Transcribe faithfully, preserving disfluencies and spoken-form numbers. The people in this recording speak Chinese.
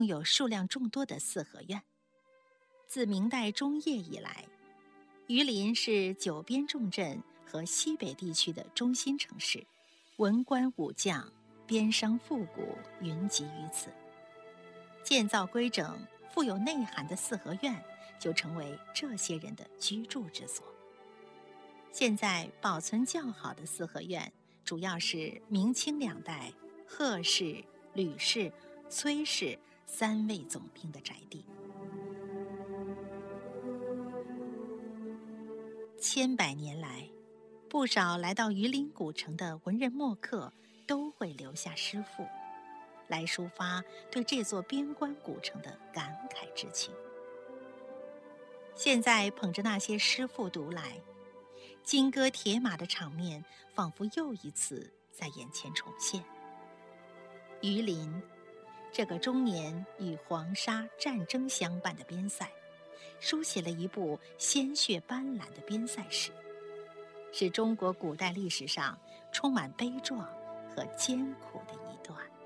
有数量众多的四合院。自明代中叶以来，榆林是九边重镇和西北地区的中心城市，文官武将、边商富贾云集于此。建造规整、富有内涵的四合院就成为这些人的居住之所。现在保存较好的四合院，主要是明清两代贺氏、吕氏、崔氏三位总兵的宅地。千百年来，不少来到榆林古城的文人墨客都会留下诗赋，来抒发对这座边关古城的感慨之情。现在捧着那些诗赋读来，金戈铁马的场面仿佛又一次在眼前重现。榆林，这个终年与黄沙战争相伴的边塞，书写了一部鲜血斑斓的边塞史，是中国古代历史上充满悲壮和艰苦的一段。